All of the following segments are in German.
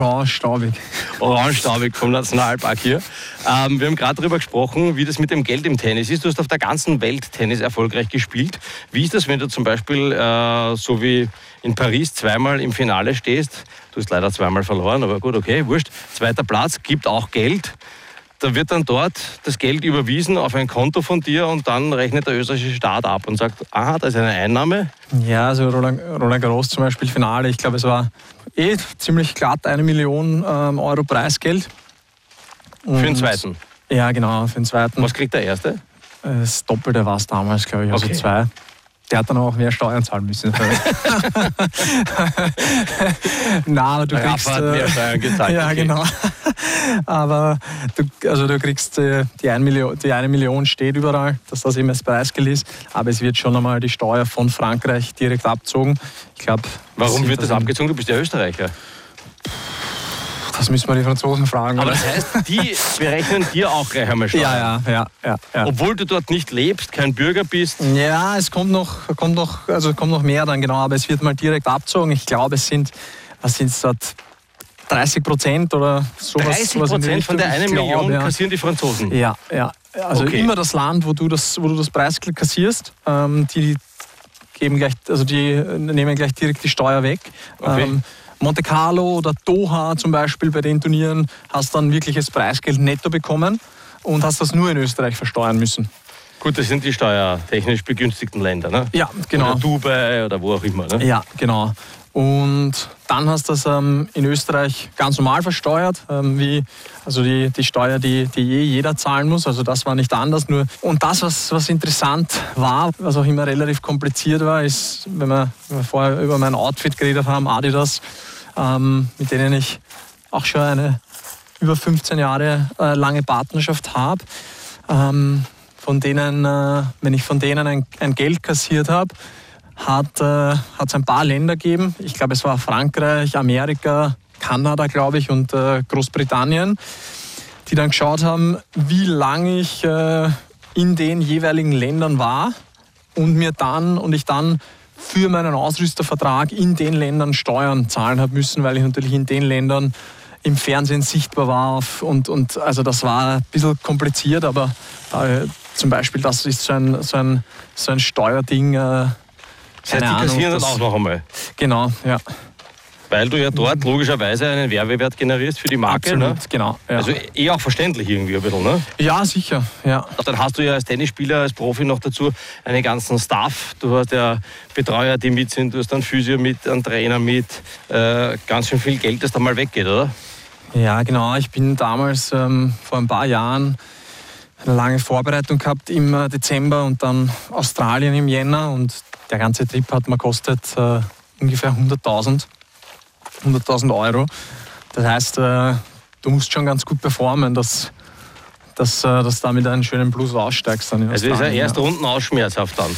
Orangestaubig. Orangestaubig vom Nationalpark hier. Wir haben gerade darüber gesprochen, wie das mit dem Geld im Tennis ist. Du hast auf der ganzen Welt Tennis erfolgreich gespielt. Wie ist das, wenn du zum Beispiel so wie in Paris zweimal im Finale stehst? Du hast leider zweimal verloren, aber gut, okay, wurscht. Zweiter Platz, gibt auch Geld. Da wird dann dort das Geld überwiesen auf ein Konto von dir und dann rechnet der österreichische Staat ab und sagt, aha, da ist eine Einnahme. Ja, also Roland Garros zum Beispiel Finale. Ich glaube, es war ziemlich glatt 1 Million Euro Preisgeld. Und für den zweiten? Ja, genau, für den zweiten. Was kriegt der Erste? Das Doppelte war es damals, glaube ich, also okay. 2. Der hat dann auch mehr Steuern zahlen müssen. Na, du kriegst... Rafa hat mehr Steuern gezahlt. Ja, okay. Genau. Aber du kriegst die 1 Million steht überall, dass das eben das Preisgeld ist. Aber es wird schon einmal die Steuer von Frankreich direkt abgezogen. Ich glaube... Warum wird das abgezogen? Du bist ja Österreicher. Das müssen wir die Franzosen fragen. Aber das heißt, die berechnen dir auch gleich einmal Steuern? Ja. Obwohl du dort nicht lebst, kein Bürger bist? Ja, es kommt noch mehr dann, genau. Aber es wird mal direkt abgezogen. Ich glaube, es sind, was sind es dort, 30% oder sowas. 30% von der 1 Million kassieren die Franzosen? Ja. Also okay. Immer das Land, wo du das Preisgeld kassierst, die nehmen gleich direkt die Steuer weg. Okay. Monte Carlo oder Doha zum Beispiel bei den Turnieren hast dann wirkliches Preisgeld netto bekommen und hast das nur in Österreich versteuern müssen. Gut, das sind die steuertechnisch begünstigten Länder, ne? Ja, genau. Oder Dubai oder wo auch immer, ne? Ja, genau. Und dann hast du das in Österreich ganz normal versteuert, die Steuer, die jeder zahlen muss. Also das war nicht anders. Und das, was interessant war, was auch immer relativ kompliziert war, ist, wenn wir vorher über mein Outfit geredet haben, Adidas, mit denen ich auch schon eine über 15 Jahre lange Partnerschaft habe. Wenn ich von denen ein Geld kassiert habe, hat es ein paar Länder gegeben. Ich glaube, es war Frankreich, Amerika, Kanada, glaube ich, und Großbritannien, die dann geschaut haben, wie lange ich in den jeweiligen Ländern war und ich dann für meinen Ausrüstervertrag in den Ländern Steuern zahlen habe müssen, weil ich natürlich in den Ländern im Fernsehen sichtbar war. Und also das war ein bisschen kompliziert, aber zum Beispiel das ist so ein Steuerding. Das heißt, die kassieren das auch noch einmal? Genau, ja. Weil du ja dort logischerweise einen Werbewert generierst für die Marke. Absolut, ne? Genau. Ja. Also auch verständlich irgendwie ein bisschen, ne? Ja, sicher, ja. Dann hast du ja als Tennisspieler, als Profi noch dazu einen ganzen Staff. Du hast ja Betreuer, die mit sind, du hast einen Physio mit, einen Trainer mit. Ganz schön viel Geld, das da mal weggeht, oder? Ja, genau. Ich bin damals vor ein paar Jahren eine lange Vorbereitung gehabt im Dezember und dann Australien im Jänner und der ganze Trip hat mir gekostet ungefähr 100.000 Euro. Das heißt, du musst schon ganz gut performen, dass da mit einem schönen Plus aussteigst. Dann also ist ja erst Runden aus schmerzhaft dann?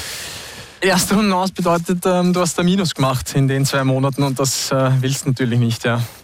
Erste Runden aus bedeutet, du hast da Minus gemacht in den 2 Monaten und das willst du natürlich nicht, ja.